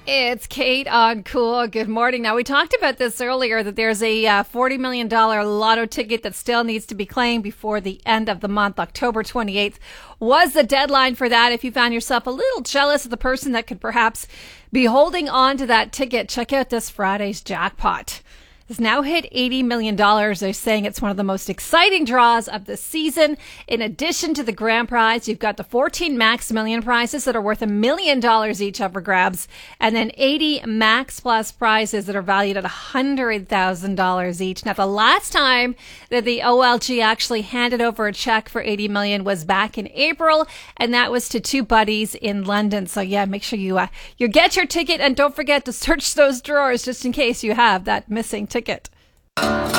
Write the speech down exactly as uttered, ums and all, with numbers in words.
It's Kate on Cool. Good morning. Now, we talked about this earlier, that there's a uh, forty million dollars lotto ticket that still needs to be claimed before the end of the month. October twenty-eighth was the deadline for that. If you found yourself a little jealous of the person that could perhaps be holding on to that ticket, check out this Friday's jackpot. It's now hit eighty million dollars. They're saying it's one of the most exciting draws of the season. In addition to the grand prize, you've got the fourteen max million prizes that are worth a million dollars each up for grabs, and then eighty max plus prizes that are valued at one hundred thousand dollars each. Now, the last time that the O L G actually handed over a check for eighty million dollars was back in April, and that was to two buddies in London. So yeah, make sure you uh, you get your ticket, and don't forget to search those drawers just in case you have that missing ticket. Ticket.